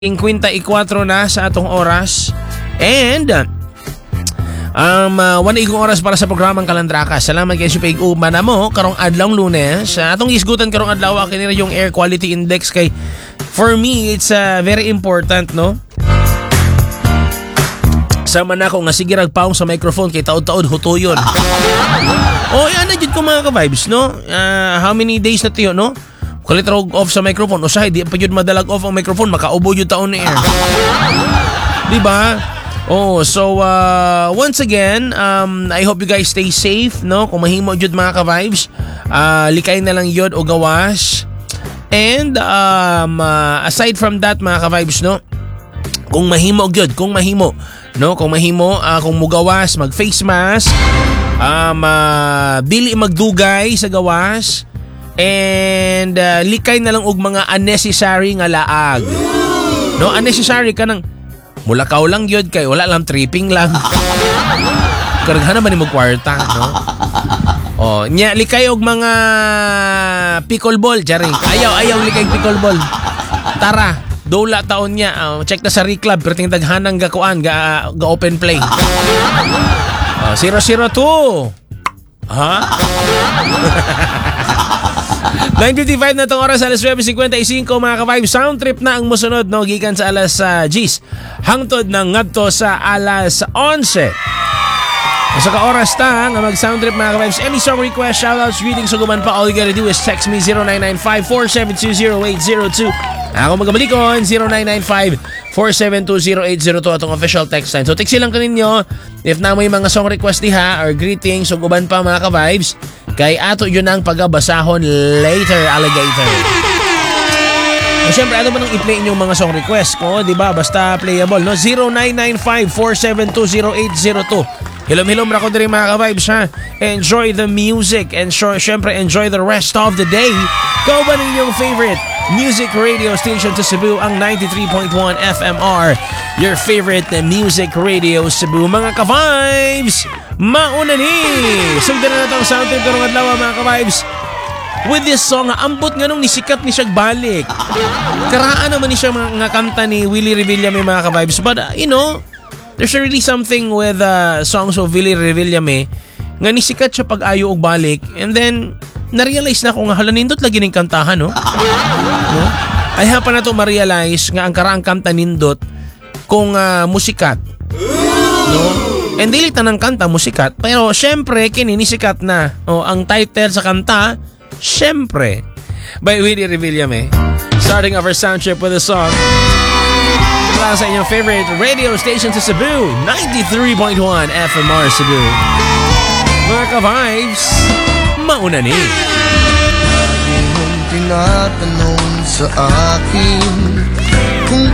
54 na sa atong oras. And wala ikong oras para sa programang Kalandraka. Salamat kayo sa pag-uman na mo karong adlaw Lunes. Atong isgutan karong adlaw kinira yung air quality index kay for me it's very important, no? Sama na ako nga sige ragpaong sa microphone kay taod-taod hutuyon. Yan na jud ko mga ka-vibes, no? How many days na tiyo, no? Kulit off sa microphone. Usahay, di pa yun madalag off ang microphone. Makaubo yun taon na air. Diba? So once again, I hope you guys stay safe, no? Kung mahimo yun mga ka-vibes, likay na lang yun o gawas. And aside from that mga ka-vibes, no? Kung mahimo yun, kung mahimo, kung mugawas, mag-face mask, dili magdugay sa gawas, and likay na lang og mga unnecessary nga laag. No, unnecessary ka nang mulakaw lang yun kay wala lang tripping lang. Karaghan naman ni mo kwarta, no? Nya likay og mga pickleball, jari. Ayaw likay pickleball. Tara, dola taon niya. Check na sa Reclub pero ting daghanang gakuan ga open play. 002. Ha? 9:55 na itong oras, alas 9:55 mga ka-vibe. Sound trip na ang musunod, no? Gikan sa alas 10 hangtod ng ngadto sa alas 11. Sa ka-oras ta nga mag-sound trip mga ka-vibes. Any song request, shoutouts, greetings, suguman pa. All you gotta do is text me 0995-472-0802. Ako magabalikon 0995-472-0802 atong official text line. So text lang kaninyo if na mo yung mga song request diha or greetings, suguban pa mga ka-vibes. Kay ato yun ang pagabasahon later, alligator. Siyempre, ano ba nang i-play inyong mga song request ko? Diba? Basta playable, no? 0995-472-0802. Hilom-hilom ra ko din mga ka-vibes, ha? Enjoy the music and siyempre enjoy the rest of the day. Kung ba ninyong favorite music radio station sa Cebu, ang 93.1 FMR, your favorite music radio Cebu. Mga ka-vibes, mauna ni! Sugdan na itong sound trip karong adlaw mga ka-vibes. With this song, ambot nga nung nisikat ni siya balik. Karaan naman ni siya mga kanta ni Willie Revillame mga ka-vibes. But there's really something with songs of Willie Revillame nga nisikat siya pag-ayo og balik. And then, na-realize na ko nga halanindot lagi ng kantahan, no? Ay hapa na to ma-realize nga ang karaang kanta nindot kung musikat. No? And dili tanang kanta musikat, pero syempre kini nisikat na. Ang title sa kanta, syempre, by Willie Revillame. Starting off our sound trip with a song mula sa inyong favorite radio station sa Cebu, 93.1 FMR Cebu. Mga ka-vibes, mauna ni. Lagi mong tinatanong sa akin